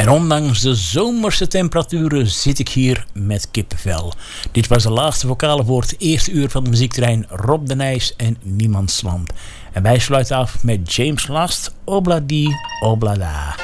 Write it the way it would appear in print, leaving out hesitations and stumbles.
En ondanks de zomerse temperaturen zit ik hier met kippenvel. Dit was de laatste vocale voor het eerste uur van de muziektrein Rob de Nijs en Niemandsland. En wij sluiten af met James Last, Obladi Oblada.